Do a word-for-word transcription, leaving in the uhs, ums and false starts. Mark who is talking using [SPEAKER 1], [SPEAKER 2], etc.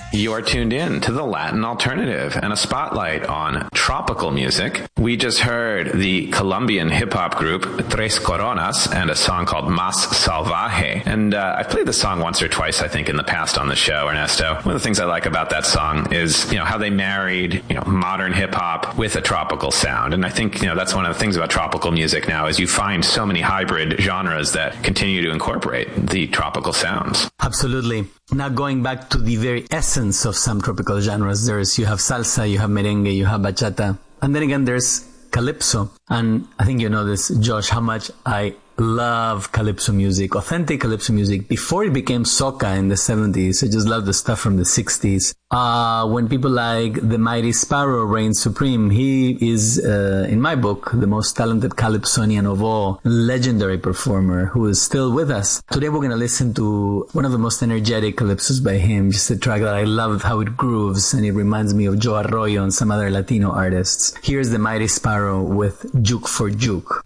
[SPEAKER 1] You're tuned in to the Latin Alternative and a spotlight on tropical music. We just heard the Colombian hip-hop group Tres Coronas and a song called Más Salvaje. And uh, I've played this song once or twice, I think, in the past on the show, Ernesto. One of the things I like about that song is, you know, how they married, you know, modern hip-hop with a tropical sound. And I think, you know, that's one of the things about tropical music now is you find so many hybrid genres that continue to incorporate the tropical sounds.
[SPEAKER 2] Absolutely. Now going back to the very essence of some tropical genres, there's you have salsa, you have merengue, you have bachata, and then again there's calypso. And I think you know this, Josh, how much I love calypso music, authentic calypso music. Before it became soca in the seventies, I just love the stuff from the sixties. Uh, when people like the Mighty Sparrow reigns supreme, he is, uh, in my book, the most talented calypsonian of all, legendary performer who is still with us. Today we're going to listen to one of the most energetic calypsos by him, just a track that I love how it grooves, and it reminds me of Joe Arroyo and some other Latino artists. Here's the Mighty Sparrow with Juke for Juke.